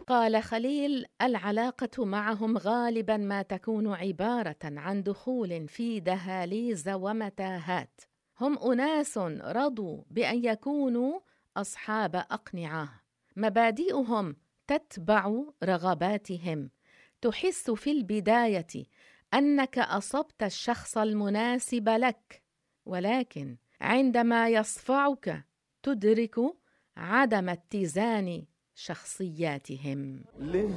قال خليل: العلاقة معهم غالبا ما تكون عبارة عن دخول في دهاليز ومتاهات. هم أناس رضوا بأن يكونوا أصحاب أقنعة، مبادئهم تتبع رغباتهم. تحس في البداية أنك أصبت الشخص المناسب لك، ولكن عندما يصفعك تدرك عدم اتزان شخصياتهم.